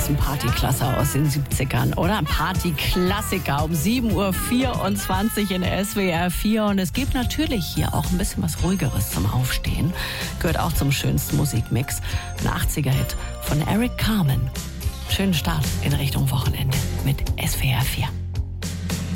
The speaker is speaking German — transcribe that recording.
ist ein Partyklassiker aus den 70ern, oder? Partyklassiker um 7.24 Uhr in SWR 4. Und es gibt natürlich hier auch ein bisschen was Ruhigeres zum Aufstehen. Gehört auch zum schönsten Musikmix. Ein 80er-Hit von Eric Carmen. Schönen Start in Richtung Wochenende mit SWR 4.